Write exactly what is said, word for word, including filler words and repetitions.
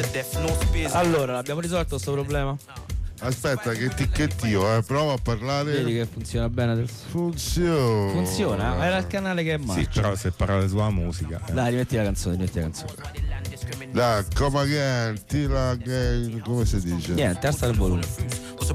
Allora, abbiamo risolto questo problema? Aspetta che ticchettio, eh, prova a parlare. Vedi che funziona bene adesso? Funziona. Funziona? Ma era il canale che è male. Sì, però se parlare sulla musica. Eh. Dai, rimetti la canzone, rimetti la canzone. Dai, come again, tira again, come si dice? Niente, alza il volume.